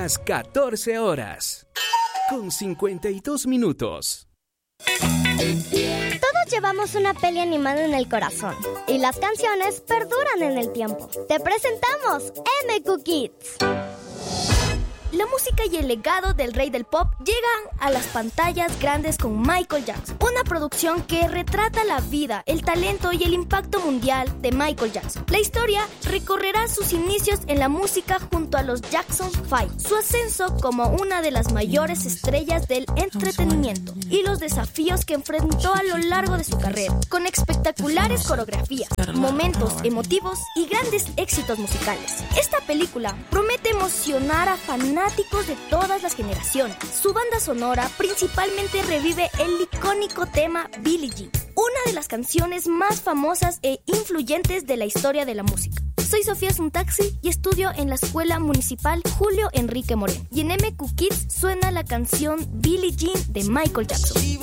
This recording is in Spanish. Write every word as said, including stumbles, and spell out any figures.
las catorce horas, con cincuenta y dos minutos. Todos llevamos una peli animada en el corazón y las canciones perduran en el tiempo. Te presentamos M Q Kids. La música y el legado del rey del pop llegan a las pantallas grandes con Michael Jackson. Una producción que retrata la vida, el talento y el impacto mundial de Michael Jackson. La historia recorrerá sus inicios en la música junto a los Jackson Five, su ascenso como una de las mayores estrellas del entretenimiento y los desafíos que enfrentó a lo largo de su carrera, con espectaculares coreografías, momentos emotivos y grandes éxitos musicales. Esta película promete emocionar a fanáticos de todas las generaciones. Su banda sonora principalmente revive el icónico tema Billie Jean, una de las canciones más famosas e influyentes de la historia de la música. Soy Sofía Suntaxi y estudio en la Escuela Municipal Julio Enrique Moreno. Y en M Q Kids suena la canción Billie Jean de Michael Jackson.